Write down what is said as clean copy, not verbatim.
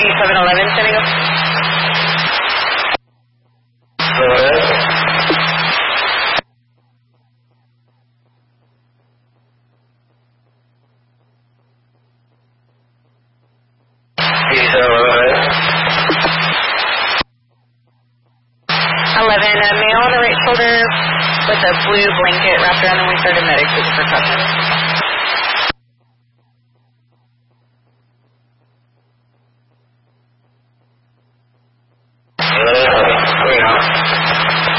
8711, standing up. Go ahead. Male on the right shoulder with a blue blanket wrapped around him. We started medics with the percussion.